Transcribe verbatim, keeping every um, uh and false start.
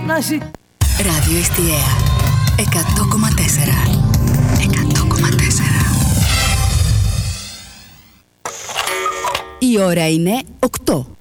Νάση. Ράδιο Εστιαία εκατό κόμμα τέσσερα. εκατό κόμμα τέσσερα. Η ώρα είναι οκτώ.